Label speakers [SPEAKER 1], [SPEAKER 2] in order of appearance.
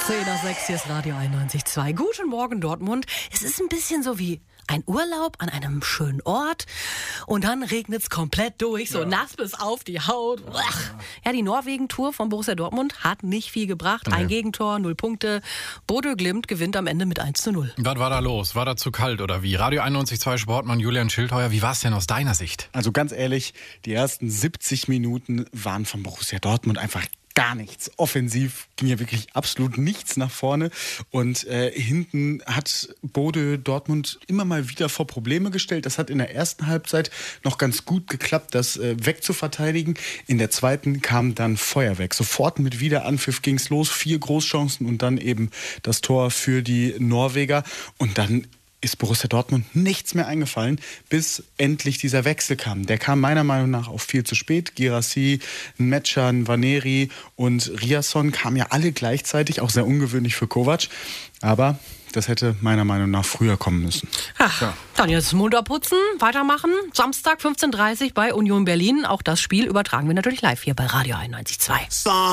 [SPEAKER 1] 10:06, hier ist Radio 91.2. Guten Morgen, Dortmund. Es ist ein bisschen so wie ein Urlaub an einem schönen Ort und dann regnet's komplett durch, so nass bis auf die Haut. Ja, die Norwegen-Tour von Borussia Dortmund hat nicht viel gebracht. Ein Gegentor, 0 Punkte. Bodø Glimt gewinnt am Ende mit 1:0.
[SPEAKER 2] Was war da los? War da zu kalt oder wie? Radio 91.2 Sportmann Julian Schildheuer, wie war es denn aus deiner Sicht?
[SPEAKER 3] Also ganz ehrlich, die ersten 70 Minuten waren von Borussia Dortmund einfach gar nichts. Offensiv ging ja wirklich absolut nichts nach vorne. Und hinten hat Bodø Dortmund immer mal wieder vor Probleme gestellt. Das hat in der ersten Halbzeit noch ganz gut geklappt, das wegzuverteidigen. In der zweiten kam dann Feuerwerk. Sofort mit Wiederanpfiff ging es los. 4 Großchancen und dann eben das Tor für die Norweger. Und dann ist Borussia Dortmund nichts mehr eingefallen, bis endlich dieser Wechsel kam. Der kam meiner Meinung nach auch viel zu spät. Girassi, Mecan, Vaneri und Riasson kamen ja alle gleichzeitig, auch sehr ungewöhnlich für Kovac. Aber das hätte meiner Meinung nach früher kommen müssen.
[SPEAKER 1] Ach, dann jetzt munter putzen, weitermachen. Samstag 15:30 bei Union Berlin. Auch das Spiel übertragen wir natürlich live hier bei Radio 91.2.